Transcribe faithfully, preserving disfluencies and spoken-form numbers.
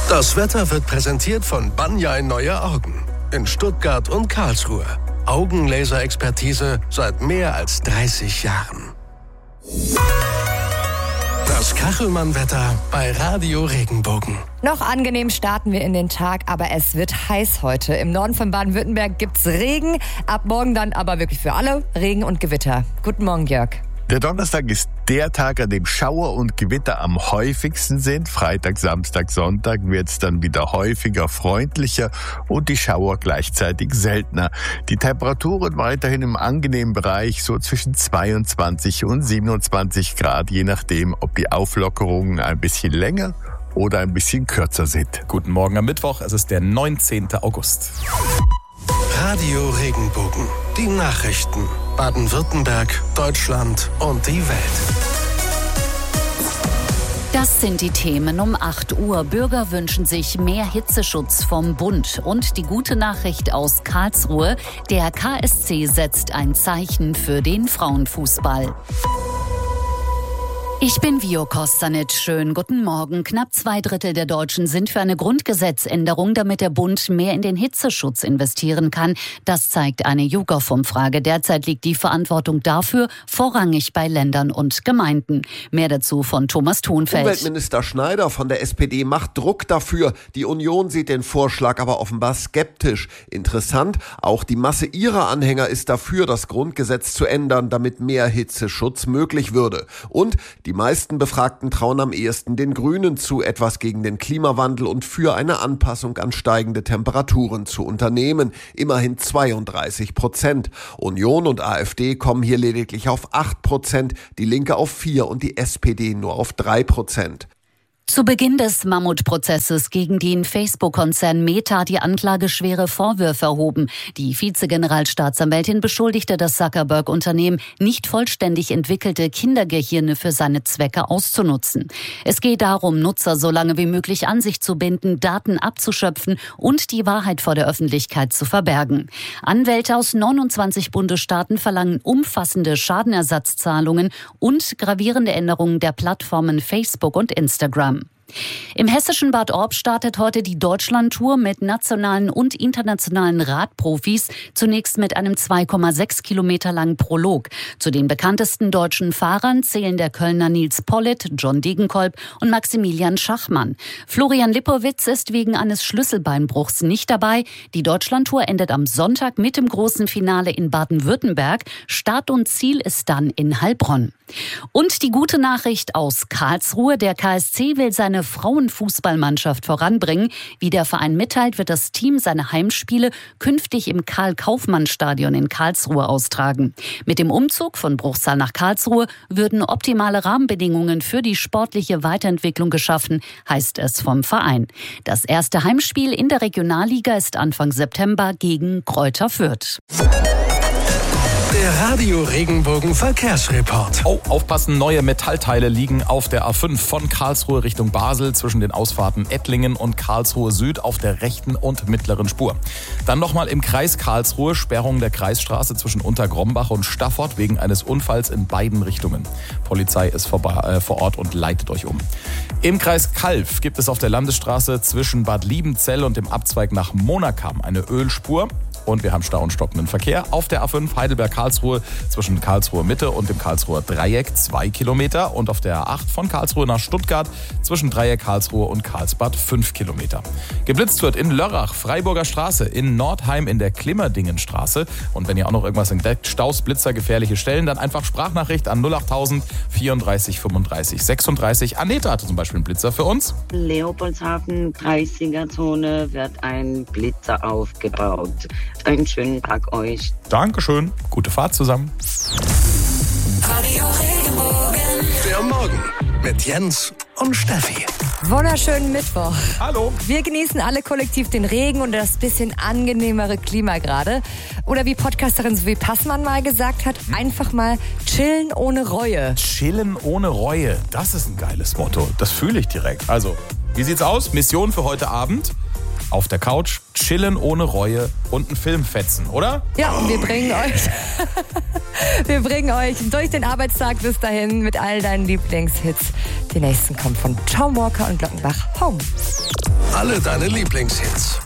Das Wetter wird präsentiert von Banjai Neue Augen in Stuttgart und Karlsruhe. Augenlaser-Expertise seit mehr als dreißig Jahren. Das Kachelmann-Wetter bei Radio Regenbogen. Noch angenehm starten wir in den Tag, aber es wird heiß heute. Im Norden von Baden-Württemberg gibt's Regen, ab morgen dann aber wirklich für alle Regen und Gewitter. Guten Morgen, Jörg. Der Donnerstag ist der Tag, an dem Schauer und Gewitter am häufigsten sind. Freitag, Samstag, Sonntag wird es dann wieder häufiger, freundlicher und die Schauer gleichzeitig seltener. Die Temperaturen weiterhin im angenehmen Bereich, so zwischen zweiundzwanzig und siebenundzwanzig Grad, je nachdem, ob die Auflockerungen ein bisschen länger oder ein bisschen kürzer sind. Guten Morgen am Mittwoch, es ist der neunzehnten August. Radio Regenbogen, die Nachrichten. Baden-Württemberg, Deutschland und die Welt. Das sind die Themen um acht Uhr. Bürger wünschen sich mehr Hitzeschutz vom Bund. Und die gute Nachricht aus Karlsruhe: Der K S C setzt ein Zeichen für den Frauenfußball. Ich bin Vio Kostanic. Schönen guten Morgen. Knapp zwei Drittel der Deutschen sind für eine Grundgesetzänderung, damit der Bund mehr in den Hitzeschutz investieren kann. Das zeigt eine YouGov-Umfrage. Derzeit liegt die Verantwortung dafür vorrangig bei Ländern und Gemeinden. Mehr dazu von Thomas Thunfeld. Umweltminister Schneider von der S P D macht Druck dafür. Die Union sieht den Vorschlag aber offenbar skeptisch. Interessant, auch die Masse ihrer Anhänger ist dafür, das Grundgesetz zu ändern, damit mehr Hitzeschutz möglich würde. Und die meisten Befragten trauen am ehesten den Grünen zu, etwas gegen den Klimawandel und für eine Anpassung an steigende Temperaturen zu unternehmen. Immerhin zweiunddreißig Prozent. Union und AfD kommen hier lediglich auf acht Prozent, die Linke auf vier und die S P D nur auf drei Prozent. Zu Beginn des Mammutprozesses gegen den Facebook-Konzern Meta hat die Anklage schwere Vorwürfe erhoben. Die Vizegeneralstaatsanwältin beschuldigte das Zuckerberg-Unternehmen, nicht vollständig entwickelte Kindergehirne für seine Zwecke auszunutzen. Es geht darum, Nutzer so lange wie möglich an sich zu binden, Daten abzuschöpfen und die Wahrheit vor der Öffentlichkeit zu verbergen. Anwälte aus neunundzwanzig Bundesstaaten verlangen umfassende Schadenersatzzahlungen und gravierende Änderungen der Plattformen Facebook und Instagram. Im hessischen Bad Orb startet heute die Deutschlandtour mit nationalen und internationalen Radprofis, zunächst mit einem zwei Komma sechs Kilometer langen Prolog. Zu den bekanntesten deutschen Fahrern zählen der Kölner Nils Pollitt, John Degenkolb und Maximilian Schachmann. Florian Lippowitz ist wegen eines Schlüsselbeinbruchs nicht dabei. Die Deutschlandtour endet am Sonntag mit dem großen Finale in Baden-Württemberg. Start und Ziel ist dann in Heilbronn. Und die gute Nachricht aus Karlsruhe: Der K S C will seine Frauenfußballmannschaft voranbringen. Wie der Verein mitteilt, wird das Team seine Heimspiele künftig im Karl-Kaufmann-Stadion in Karlsruhe austragen. Mit dem Umzug von Bruchsal nach Karlsruhe würden optimale Rahmenbedingungen für die sportliche Weiterentwicklung geschaffen, heißt es vom Verein. Das erste Heimspiel in der Regionalliga ist Anfang September gegen Kräuter Fürth. Der Radio Regenbogen Verkehrsreport. Oh, aufpassen, neue Metallteile liegen auf der A fünf von Karlsruhe Richtung Basel zwischen den Ausfahrten Ettlingen und Karlsruhe Süd auf der rechten und mittleren Spur. Dann nochmal im Kreis Karlsruhe Sperrung der Kreisstraße zwischen Untergrombach und Staffort wegen eines Unfalls in beiden Richtungen. Polizei ist vor, äh, vor Ort und leitet euch um. Im Kreis Calw gibt es auf der Landesstraße zwischen Bad Liebenzell und dem Abzweig nach Monakam eine Ölspur. Und wir haben Stau und stockenden Verkehr auf der A fünf Heidelberg-Karlsruhe zwischen Karlsruhe Mitte und dem Karlsruher Dreieck zwei Kilometer und auf der A acht von Karlsruhe nach Stuttgart zwischen Dreieck Karlsruhe und Karlsbad fünf Kilometer. Geblitzt wird in Lörrach, Freiburger Straße, in Nordheim in der Klimmerdingenstraße. Und wenn ihr auch noch irgendwas entdeckt, Staus, Blitzer, gefährliche Stellen, dann einfach Sprachnachricht an null acht tausend vierunddreißig fünfunddreißig sechsunddreißig. Annette hatte zum Beispiel einen Blitzer für uns. Leopoldshafen, dreißiger Zone wird ein Blitzer aufgebaut. Einen schönen Tag euch. Dankeschön. Gute Fahrt zusammen. Radio Regenbogen. Der Morgen mit Jens und Steffi. Wunderschönen Mittwoch. Hallo. Wir genießen alle kollektiv den Regen und das bisschen angenehmere Klima gerade. Oder wie Podcasterin Sophie Passmann mal gesagt hat, einfach mal chillen ohne Reue. Chillen ohne Reue. Das ist ein geiles Motto. Das fühle ich direkt. Also, wie sieht's aus? Mission für heute Abend? Auf der Couch, chillen ohne Reue und einen Film fetzen, oder? Ja, und wir bringen euch wir bringen euch durch den Arbeitstag bis dahin mit all deinen Lieblingshits. Die nächsten kommen von Tom Walker und Glockenbach. Home. Alle deine Lieblingshits.